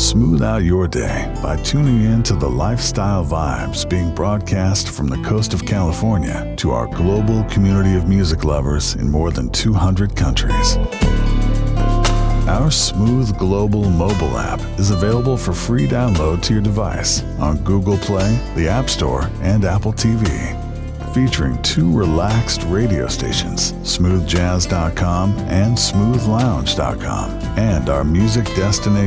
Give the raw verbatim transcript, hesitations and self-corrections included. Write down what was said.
Smooth out your day by tuning in to the lifestyle vibes being broadcast from the coast of California to our global community of music lovers in more than two hundred countries. Our Smooth Global mobile app is available for free download to your device on Google Play, the App Store, and Apple T V. Featuring two relaxed radio stations, smooth jazz dot com and smooth lounge dot com, and our music destination